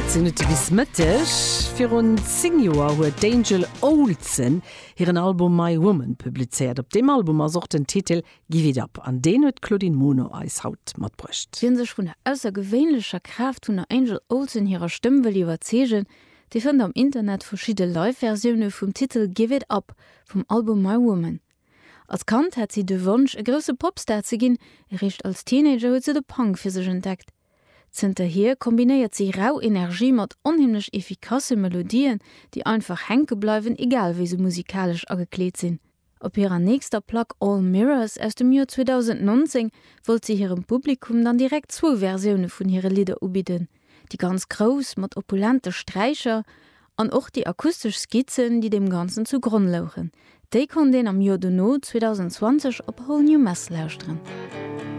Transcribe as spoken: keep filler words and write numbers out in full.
bis Mëttech fir un Senior huet D'Angel Olsen hireieren Album My Woman publizeiert. Op dem Album er socht den Titel Give It Up, an den huet Claudine Mono eis Haut mat brucht. Wien sech vun der aussergewéinlecher Kraft hunn Angel Olsen hireer Stimme will iwwerzegen, die fën am Internet verschiede Live-Versioune vum Titel Give It Up vom Album My Woman. Als Kant hat sie de Wunsch, e grösse Popstar ze ginn, errecht als Teenager huet se de Punk fir sech entdeckt. Zinterhier kombiniert sie rau Energie mat onheimlich effikasse Melodien, die einfach henke bleiwen, egal wie sie musikalisch angekleet sind. Op ihrer nächster Plaque All Mirrors aus dem Jahr zweitausendneunzehn wollt sie ihrem Publikum dann direkt zwei Versionen von ihre Lieder ubieden. Die ganz groß mat opulente Streicher an och die akustisch Skizzen, die dem Ganzen zugrund lauchen. Die kon den am Jahr Donno zweitausendzwanzig op Whole New Mess lauschtren.